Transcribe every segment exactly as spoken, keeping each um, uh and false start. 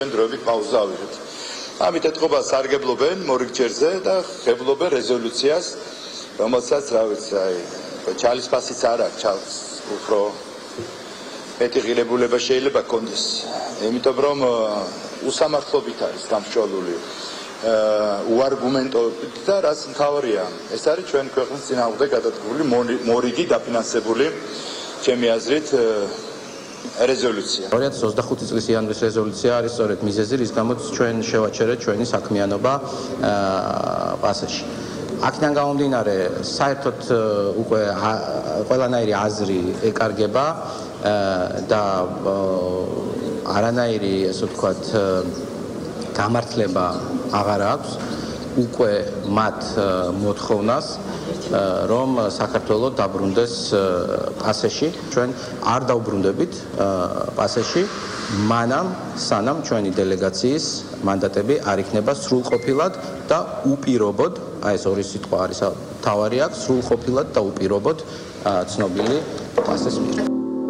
დროებით პაუზა ავიღეთ. ამით ეთყობა სარგებლობენ მორიგჭერზე და ღებულობენ რეზოლუციას, რომელსაც რა ვიცი, აი, ჩალისფასიც არ აქვს, ჩალს უფრო მეტი ღირებულება შეიძლება კონდეს. იმიტომ რომ უსამართლობით არის გამსჭვალული უარგუმენტოებით და რაც მთავარია, ეს არის ჩვენ ქვეყნის წინააღმდეგ გადადგმული მორიგი დაფინანსებული ჩემი აზრით რეზოლუცია. ორი ათას ოცდახუთი წლის იანვრის რეზოლუცია არის სწორედ მიზეზი, რის გამოც ჩვენ შევაჩერეთ ჩვენი საქმიანობა პასეში. აქედან გამომდინარე, საერთოდ უკვე ყველანაირი აზრი ეკარგება და არანაირი, ასე ვთქვათ, გამართლება აღარ აქვს უკვე მათ მოთხოვნას, რომ საქართველოს დაბრუნდეს პასეში. ჩვენ არ დავბრუნდებით პასეში, მანამ სანამ ჩვენი დელეგაციის მანდატები არ იქნება სრულყოფილად და უპირობოდ, აი ეს ორი სიტყვა არის თავარი აქვს, სრულყოფილად და უპირობოდ ცნობილი პასეს მიერ.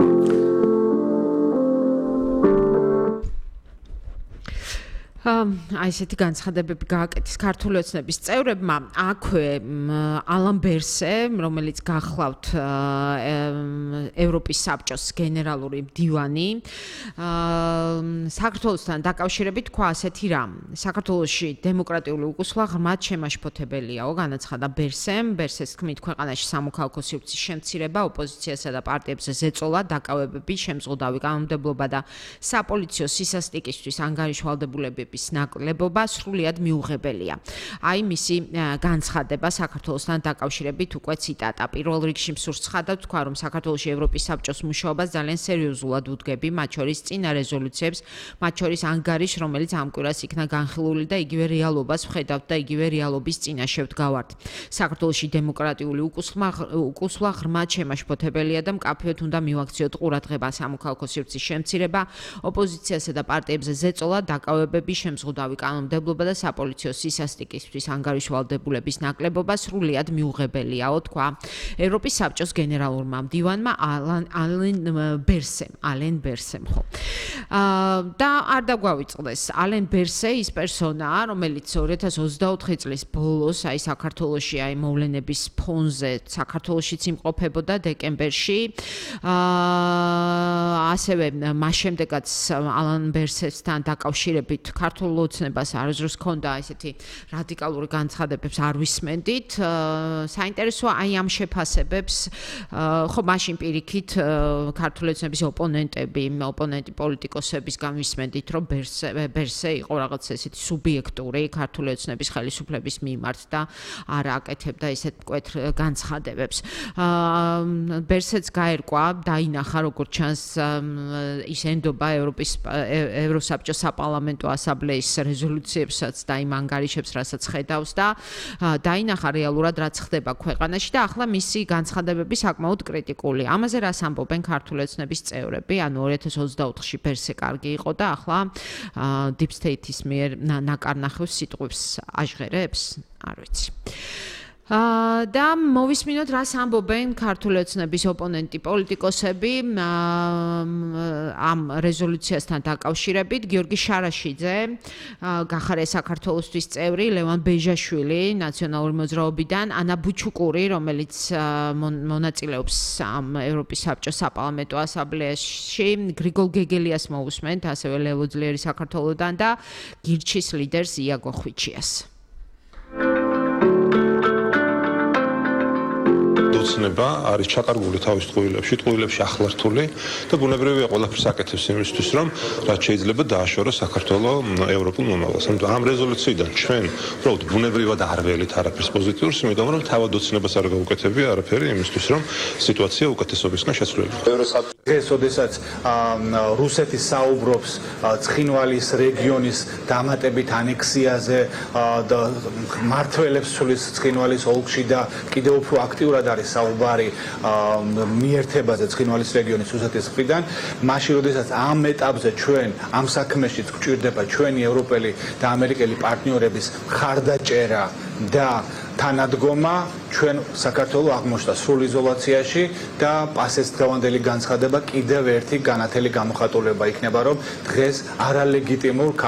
აი ესეთი განცხადებები გააკეთეს ქართული ოცნების წევრებმა. აქვე ალან ბერსე, რომელიც გახლავთ ევროპის საბჭოს გენერალური მდივანი, საქართველოსთან დაკავშირებით თქვა ასეთი რამ. საქართველოში დემოკრატიული უკუსვლა ღრმად შემაშფოთებელიაო, განაცხადა ბერსემ. ბერსეს თქმით, ქვეყანაში სამოქალაქო სივრცის შემცირება, ოპოზიციასა და პარტიებზე ზეწოლა, დაკავებები, შემზღუდავი კანონმდებლობა და საპოლიციო სისასტიკისთვის ანგარიშვალდებულები ნაკლებობა სრულიად მიუღებელია. აი მისი განცხადება საქართველოსთან დაკავშირებით უკვე ციტატა. პირველ რიგში მსურს ცხადავ თქვა, რომ საქართველოში ევროპის საბჭოს მუშაობას ძალიან სერიოზულად ვუდგები, მათ შორის წინა რეზოლუციებს, მათ შორის ანგარიშს, რომელიც ამ კვირას იქნა განხილული და იგივე რეალობას ვხედავთ და იგივე რეალობის წინაშე ვდგავართ. საქართველოში დემოკრატიული უკუსვლა ღრმად შემაშფოთებელია და მკაფიოდ უნდა მივაქციოთ ყურადღება სამოქალაქო სივრცის შემცირება, ოპოზიციასა და პარტიებზე ზეწოლა, დაკავებები, შემზღუდავი კანონმდებლობა და საპოლიციო სისასტიკისთვის ანგარიშვალდებულების ნაკლებობა სრულიად მიუღებელიაო, თქვა ევროპის საბჭოს გენერალურმა მდივანმა ალენ ბერსემ, ალენ ბერსემ, ხო. და არ დაგვავიწყდეს, ალენ ბერსე ის პერსონაა, რომელიც ორი ათას ოცდაოთხი წლის ბოლოს, აი საქართველოში, აი მოვლენების ფონზე საქართველოშიც იმყოფებოდა დეკემბერში. ასევე მას შემდეგაც ალენ ბერსესთან დაკავშირებით ქართულ ოცნებას არასდროს ჰქონდა ესეთი რადიკალური განცხადებებს არ ვისმენდით. საინტერესოა აი ამ შეფასებებს, ხო მაშინ პირიქით ქართული ოცნების ოპონენტები, ოპონენტი პოლიტიკოსების განვისმენდით, რომ ბერსე ბერსე იყო რაღაც ესეთი სუბიექტური ქართული ოცნების ხელისუფლების მიმართ და არ აკეთებდა ესეთ მკვეთრ განცხადებებს. ბერსეც გაერკვა, დაინახა როგორც ჩანს ის ენდობა ევროპის ევროსაბჭოს საპარლამენტო ასამბლეის რეზოლუციებსაც და იმ ანგარიშებს, რასაც ხედავს და დაინახა რეალურად რაც ხდება ქვეყანაში და ახლა მისი განცხადებები საკმაოდ კრიტიკული. ამაზე რას ამბობენ ქართული ოცნების წევრები? ანუ ორი ათას ოცდაოთხში ბერსე კარგი იყო და ახლა Deep State-ის მიერ ნაკარნახევს სიტყვებს აჟღერებს? არ ვიცი. და მოვისმინოთ რას ამბობენ ქართული ოცნების ოპონენტი პოლიტიკოსები ამ რეზოლუციასთან დაკავშირებით. გიორგი შარაშიძე, გახარია საქართველოსთვის წევრი, ლევან ბეჟაშვილი ნაციონალური მოძრაობიდან, ანა ბუჩუკური, რომელიც მონაწილეობს ამ ევროპის საბჭოს საპარლამენტო ასამბლეაში, გრიგოლ გეგელიას მოვუსმენთ, ასევე ლევო ძლიერი საქართველოსდან და გირჩის ლიდერს იაგო ხვიჩიას. ოცნება არის ჩაკარგული თავის ტყუილებში, ტყუილებში ახლართული და ბუნებრივია ყველაფერს აკეთებს იმისთვის, რომ რაც შეიძლება დააშოროს საქართველოს ევროპულ მომავალს. ამ რეზოლუციიდან ჩვენ უბრალოდ ბუნებრივად არ ველით არაფერს პოზიტიურს, იმიტომ რომ თავად ოცნებას არ გაუკეთებია არაფერი იმისთვის, რომ სიტუაცია უკეთესობისკენ შეცვლილიყო. დღეს, როდესაც რუსეთი საუბრობს ცხინვალის რეგიონის დამატებით ანექსიაზე და მართველებს სულის ცხინვალის ოლქში და კიდევ უფრო აქტიურად არის საუბარი მიერთებაზე ცხინვალის რეგიონის რუსეთის მხრიდან, მაშინ როდესაც ამ ეტაპზე ჩვენ ამ საქმეშიც გვჭირდება ჩვენი ევროპელი და ამერიკელი პარტნიორების მხარდაჭერა და თანადგომა, ჩვენ საქართველოს აღმოჩნდა სრულ იზოლაციაში და პასეს დღევანდელი განცხადება კიდევ ერთი განათელი გამოხატულება იქნება, რომ დღეს არალეგიტიმურ